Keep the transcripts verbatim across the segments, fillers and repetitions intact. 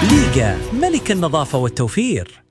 ليجا ملك النظافة والتوفير.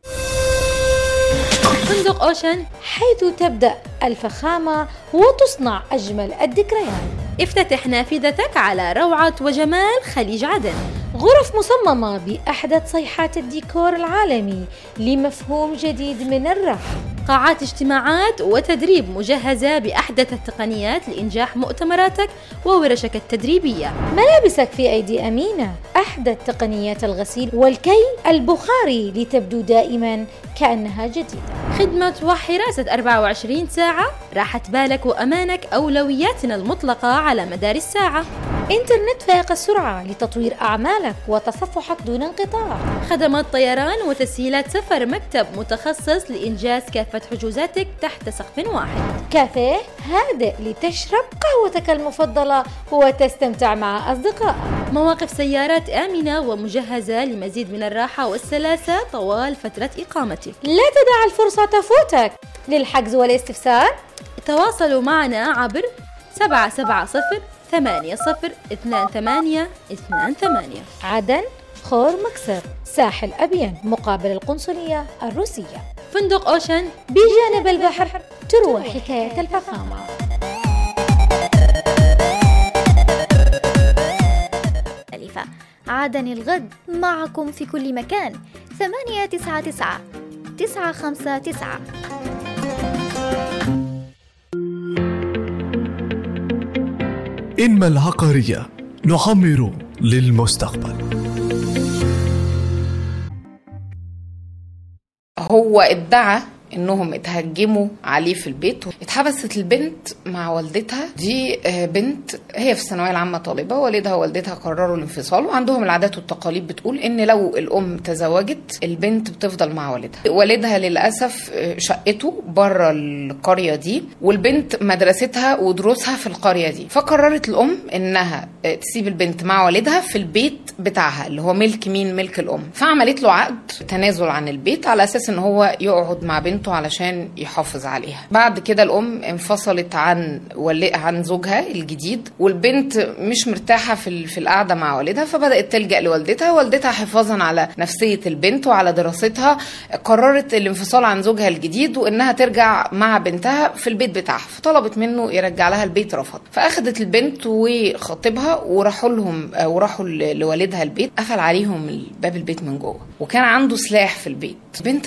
فندق أوشن، حيث تبدأ الفخامة وتصنع أجمل الذكريات. افتتح نافذتك على روعة وجمال خليج عدن. غرف مصممة بأحدث صيحات الديكور العالمي لمفهوم جديد من الراحة. قاعات اجتماعات وتدريب مجهزة بأحدث التقنيات لإنجاح مؤتمراتك وورشك التدريبية. ملابسك في أيدي أمينة، أحدث تقنيات الغسيل والكي البخاري لتبدو دائما كأنها جديدة. خدمة وحراسة أربعة وعشرين ساعة، راحة بالك وأمانك أولوياتنا المطلقة على مدار الساعة. إنترنت فائق السرعة لتطوير أعمالك وتصفحك دون انقطاع. خدمات طيران وتسهيلات سفر، مكتب متخصص لإنجاز كافة حجوزاتك تحت سقف واحد. كافيه هادئ لتشرب قهوتك المفضلة وتستمتع مع أصدقائك. مواقف سيارات آمنة ومجهزة لمزيد من الراحة والسلاسة طوال فترة إقامتك. لا تدع الفرصة تفوتك. للحجز والاستفسار تواصلوا معنا عبر سبعة سبعة صفر ثمانية صفر اثنان ثمانية اثنان ثمانية. عدن خور مكسر، ساحل أبين مقابل القنصلية الروسية. فندق أوشن بجانب البحر، تروى حكاية الفخامة. عدن الغد معكم في كل مكان. ثمانية تسعة تسعة تسعة خمسة تسعة. إنما العقارية نعمر للمستقبل. هو ادعى انهم اتهجموا عليه في البيت. اتحبست البنت مع والدتها. دي بنت هي في الثانويه العامه طالبه، والدها ووالدتها قرروا الانفصال، وعندهم العادات والتقاليد بتقول ان لو الام تزوجت البنت بتفضل مع والدها. والدها للاسف شقته بره القريه دي، والبنت مدرستها ودروسها في القريه دي، فقررت الام انها تسيب البنت مع والدها في البيت بتاعها اللي هو ملك مين؟ ملك الام. فعملت له عقد تنازل عن البيت على اساس ان هو يقعد مع بنته علشان يحافظ عليها. بعد كده الام انفصلت عن ولي عن زوجها الجديد، والبنت مش مرتاحه في في القعده مع والدها، فبدات تلجا لوالدتها. والدتها حفاظا على نفسيه البنت وعلى دراستها قررت الانفصال عن زوجها الجديد وانها ترجع مع بنتها في البيت بتاعها، فطلبت منه يرجع لها البيت، رفض. فاخذت البنت وخطيبها وراحوا لهم وراحوا لوالدها البيت، قفل عليهم باب البيت من جوه، وكان عنده سلاح في البيت. بنت